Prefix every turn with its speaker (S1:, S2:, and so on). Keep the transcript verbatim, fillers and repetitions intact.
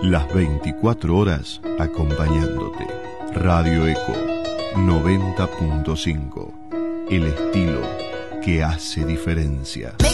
S1: Las veinticuatro horas acompañándote. Radio Eco noventa punto cinco. El estilo que hace diferencia.